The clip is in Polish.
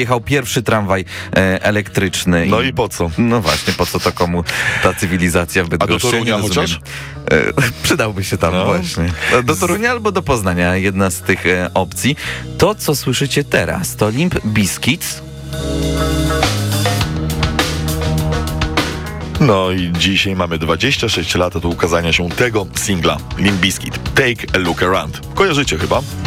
Jechał pierwszy tramwaj elektryczny. No i po co? No właśnie, po co to komu ta cywilizacja w Bydgoszczy? A do Torunia Nie rozumiem. chociaż? Przydałby się tam No. właśnie. Do Torunia albo do Poznania, jedna z tych opcji. To, co słyszycie teraz, to Limp Bizkit. No i dzisiaj mamy 26 lat od ukazania się tego singla Limp Bizkit, Take a Look Around. Kojarzycie chyba?